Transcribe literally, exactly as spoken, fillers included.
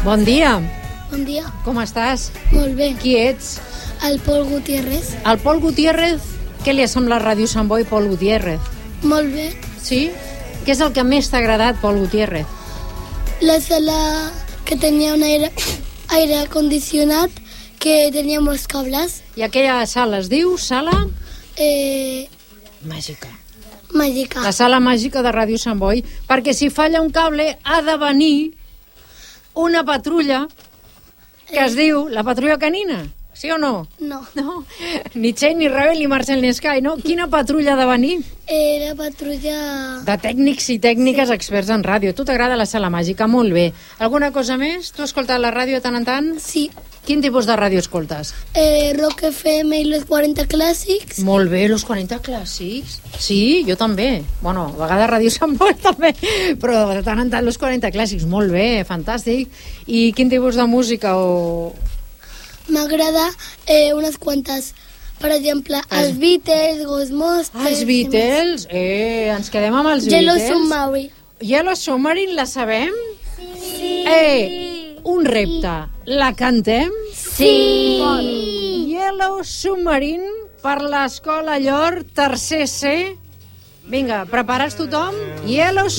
Bon dia. Bon dia. Com estàs? Molt bé. Qui ets? El Pol Gutiérrez. El Pol Gutiérrez? Què li ha semblat Ràdio Sant Boi, Pol Gutiérrez? Molt bé. Sí? Què és el que més t'ha agradat, Pol Gutiérrez? La sala que tenia un aire, aire condicionat, que tenia molts cables. I aquella sala es diu Sala Eh, Màgica. màgica. La sala màgica de Ràdio Sant Boi, perquè si falla un cable ha de venir una patrulla que es diu la patrulla canina. Sí o no? No. No? Ni Txell, ni Rebel, ni Marcel, ni Sky, no? Quina patrulla ha de venir? Eh, la patrulla... De tècnics i tècniques experts en ràdio. Tu t'agrada la sala màgica? Molt bé. Alguna cosa més? Tu escoltes la ràdio de tant en tant? Sí. Quin tipus de ràdio escoltes? Eh, Rock F M i los quaranta clàssics. Molt bé, los quaranta clàssics. Sí, jo també. Bueno, a vegades Ràdio Sant Boi també, però de tant en tant los quaranta clàssics. Molt bé, fantàstic. I quin tipus de música o... M'agrada eh, unes quantes. Per exemple, Els- els Beatles, Ghostbusters... Els Beatles? Eh, ens quedem amb els Yellow Beatles. Submarine. Yellow Submarine, la sabem? Sí. Eh, un repte. La cantem? Sí. Yellow Submarine per l'Escola Llor, tercer C. Vinga, preparats tothom? Yellow